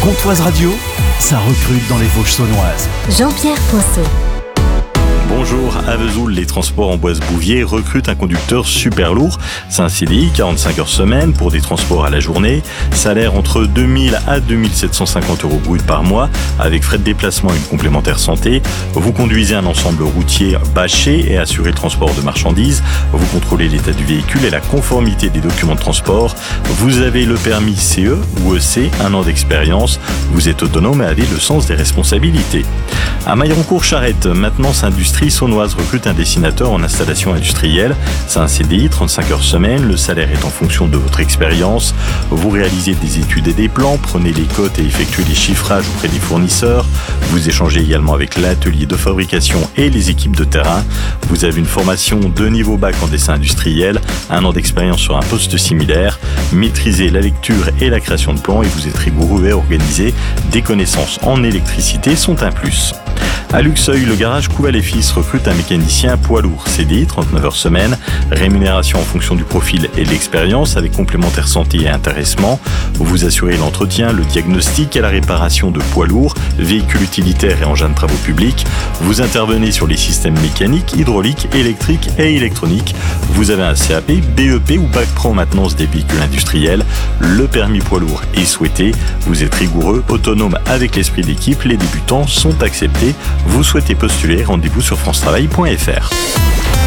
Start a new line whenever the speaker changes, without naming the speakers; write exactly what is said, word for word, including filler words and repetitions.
Pontoise Radio, ça recrute dans les Vosges saunoises.
Jean-Pierre Poinceau.
Bonjour, à Vesoul, les transports en Boise-Bouvier recrutent un conducteur super lourd. C'est un C D I, quarante-cinq heures semaine pour des transports à la journée. Salaire entre deux mille à deux mille sept cent cinquante euros brut par mois, avec frais de déplacement et une complémentaire santé. Vous conduisez un ensemble routier bâché et assurez le transport de marchandises. Vous contrôlez l'état du véhicule et la conformité des documents de transport. Vous avez le permis C E ou E C, un an d'expérience. Vous êtes autonome et avez le sens des responsabilités. À Mailleroncourt-Charette, Maintenance Industrie saunoise recrute un dessinateur en installation industrielle. C'est un C D I, trente-cinq heures semaine. Le salaire est en fonction de votre expérience. Vous réalisez des études et des plans, prenez les cotes et effectuez les chiffrages auprès des fournisseurs. Vous échangez également avec l'atelier de fabrication et les équipes de terrain. Vous avez une formation de niveau bac en dessin industriel, un an d'expérience sur un poste similaire. Maîtrisez la lecture et la création de plans et vous êtes rigoureux et organisé. Des connaissances en électricité sont un plus. À Luxeuil, le garage Couval et Fils recrute un mécanicien poids lourd, C D I, trente-neuf heures semaine, rémunération en fonction du profil et de l'expérience avec complémentaire santé et intéressement. Vous assurez l'entretien, le diagnostic et la réparation de poids lourds, véhicules utilitaires et engins de travaux publics. Vous intervenez sur les systèmes mécaniques, hydrauliques, électriques et électroniques. Vous avez un C A P, B E P ou bac pro en maintenance des véhicules industriels. Le permis poids lourd est souhaité. Vous êtes rigoureux, autonome avec l'esprit d'équipe. Les débutants sont acceptés. Vous souhaitez postuler, rendez-vous sur france travail point f r.